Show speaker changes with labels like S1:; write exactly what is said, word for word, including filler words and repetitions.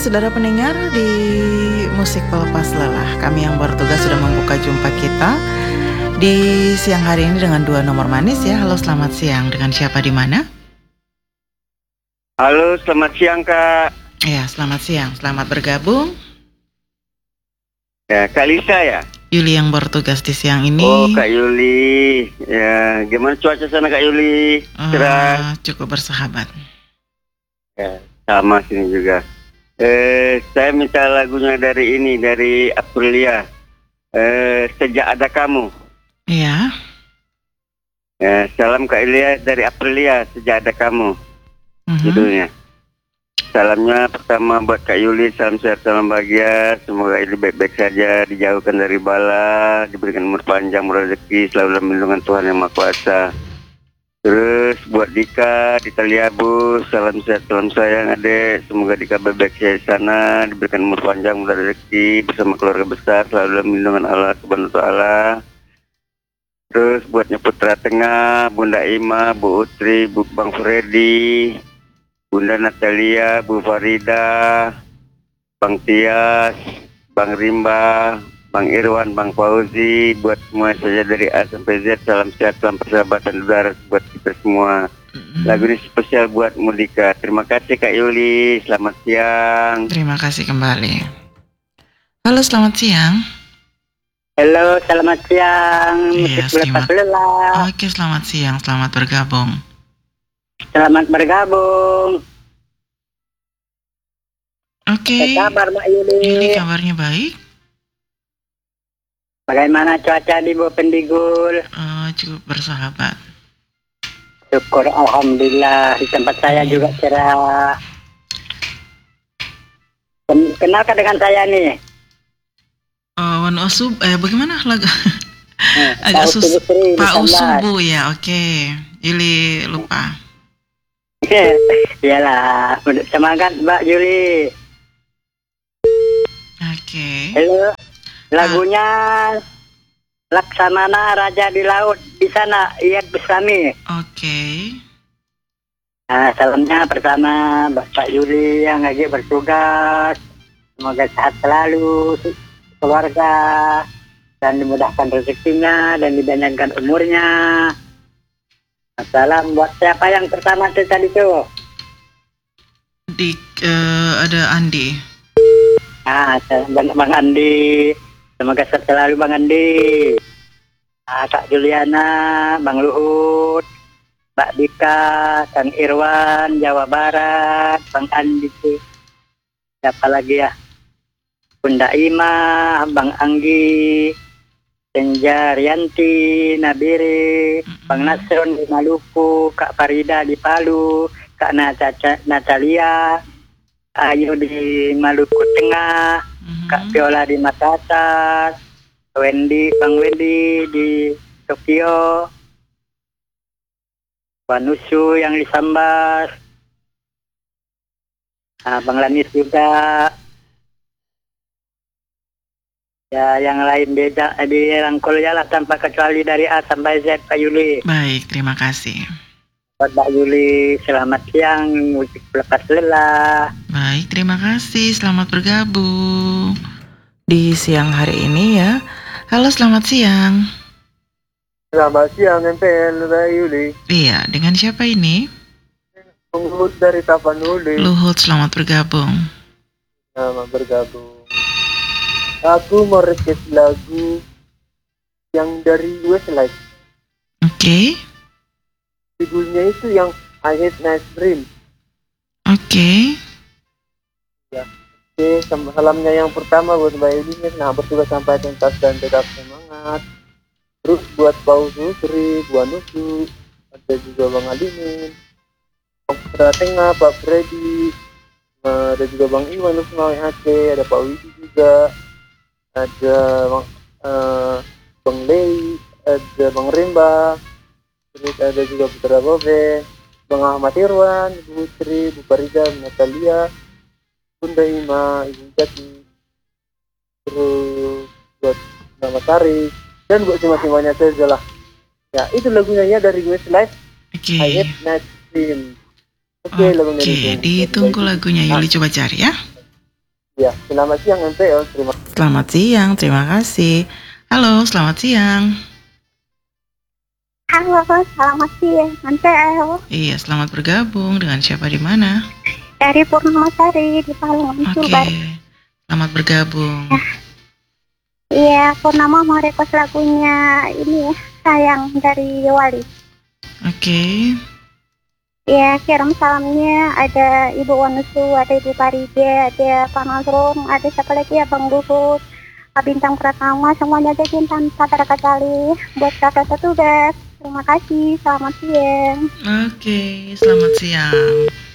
S1: Saudara pendengar di Musik Pelepas Lelah, kami yang bertugas sudah membuka jumpa kita di siang hari ini dengan dua nomor manis ya. Halo, selamat siang. Dengan siapa di mana?
S2: Halo, selamat siang Kak.
S1: Ya, selamat siang. Selamat bergabung.
S2: Ya, Kak Lisa ya?
S1: Yuli yang bertugas di siang ini.
S2: Oh, Kak Yuli. Ya, gimana cuaca sana Kak Yuli? Cerah.
S1: Uh, cukup bersahabat.
S2: Ya, sama sini juga. Eh, saya minta lagunya dari ini, dari Aprilia. Eh, Sejak Ada Kamu.
S1: Iya.
S2: Ya, salam Kak Ilia dari Aprilia, Sejak Ada Kamu.
S1: Uh-huh.
S2: Judulnya. Salamnya pertama buat Kak Yuli, salam sehat, salam bahagia. Semoga ini baik-baik saja, dijauhkan dari bala, diberikan umur panjang, rezeki, selalu dalam lindungan Tuhan Yang Maha Kuasa. Terus buat Dika di Taliabu, salam sehat, salam sayang adek. Semoga Dika baik-baik di sana, diberikan umur panjang, mudah rezeki bersama keluarga besar, selalu dalam lindungan Allah Subhanahu wa taala. Terus buatnya Putra Tengah, Bunda Ima, Bu Utri, Bu Bang Freddy, Bunda Natalia, Bu Farida, Bang Tias, Bang Rimba, Bang Irwan, Bang Fauzi, buat semua saja dari A sampai Z, salam sehat, salam persahabatan udara buat kita semua. Mm-hmm. Lagu ini spesial buat Mudika. Terima kasih Kak Yuli, selamat siang.
S1: Terima kasih kembali. Halo, selamat siang.
S3: Halo, selamat siang.
S1: Yes, terima... Oke, selamat siang, selamat bergabung.
S3: Selamat bergabung.
S1: Oke.
S3: Apa kabar Mbak Yuli?
S1: Yuli kabarnya baik.
S3: Bagaimana cuaca di Bopendigul?
S1: Uh, cukup bersahabat.
S3: Syukur alhamdulillah, di tempat saya juga cerah. Kenalkan dengan saya nih.
S1: Uh, Wan Osub, eh bagaimana lagu?
S3: Eh,
S1: Agak sus. Pak Usubu ya, oke. Okay. Yuli lupa.
S3: Iyalah, semangat Mbak Yuli.
S1: Oke. Okay.
S3: Halo. Lagunya ah. Laksamana Raja di Laut di sana, Iyad Bustami.
S1: Oke. Okay.
S3: Nah, salamnya pertama Bapak Yuli yang lagi bertugas. Semoga sehat selalu keluarga dan dimudahkan rezekinya dan dipanjangkan umurnya. Salam buat siapa yang pertama itu tadi tuh?
S1: Di uh, ada Andi.
S3: Ah, Bang, Bang Andi. Semoga sehat selalu Bang Andi. Ah, Kak Juliana, Bang Luhut, Mbak Dika, Kang Irwan, Jawa Barat, Bang Andi. Siapa lagi ya? Bunda Ima, Bang Anggi, Senja Rianti, Nabiri, mm-hmm. Bang Nasron di Maluku, Kak Farida di Palu, Kak Nataca, Natalia, Ayu di Maluku Tengah, mm-hmm. Kak Viola di Makassar, Wendy, Bang Wendy di Tokyo, Wanusu yang di Sambas, nah, Bang Lanis juga. Ya, yang lain beda di rangkul ya lah tanpa kecuali dari A sampai Z, Pak Yuli.
S1: Baik, terima kasih.
S3: Buat Pak Yuli, selamat siang, musik pelepas lelah.
S1: Baik, terima kasih, selamat bergabung di siang hari ini ya. Halo, selamat siang.
S2: Selamat siang, M P L Pak Yuli.
S1: Iya, dengan siapa ini?
S2: Luhut dari Tapanuli.
S1: Luhut, selamat bergabung.
S2: Selamat bergabung. Aku mau request lagu yang dari Westlife.
S1: Oke. Okay.
S2: Judulnya itu yang I Hate Nice Dream.
S1: Oke. Okay.
S2: Ya. Oke, okay, salamnya yang pertama buat Mbak Yudi, nah bertugas sampai tuntas dan tetap semangat. Terus buat Pak Usri, Bu Anusu, ada juga Bang Alimin, Bang Putra Tengah, Pak Freddy, ada juga Bang Iwan Usmawi Aceh, ada Pak Widi juga. Ada Bang, uh, Bang Lei, ada Bang Rimba, terus ada juga Putra Bobe, Bang Ahmad Irwan, Ibu Putri, Bu Farida, Natalia, Bunda Ima, Ibu Jati, terus buat Nama Sari, dan buat cuma-cumanya saja lah. Ya, itu lagunya ya dari Westlife.
S1: Oke.
S2: Okay. I Hate Night Dream.
S1: Oke, okay, lagunya ditunggu. Ditunggu lagunya, Yuli coba cari ya.
S4: Ya, selamat siang M P L. Terima kasih.
S1: Selamat siang, terima kasih. Halo, selamat siang.
S5: Halo, selamat siang, M P L.
S1: Iya, selamat bergabung. Dengan siapa di mana?
S5: Dari Purnamasari di Palembang,
S1: Oke,
S5: Sulbar.
S1: selamat bergabung.
S5: Iya, Purnama mau request lagunya ini ya, Sayang dari Wali.
S1: Oke,
S5: Ya, kirim salamnya ada Ibu Wanusu, ada Ibu Paride, ada Pak Nasrun, ada siapa lagi ya, Bang Luhut, Pak Bintang Pratama, semuanya ada bintang pada kali buat kakak petugas. Terima kasih, selamat siang.
S1: oke, selamat siang.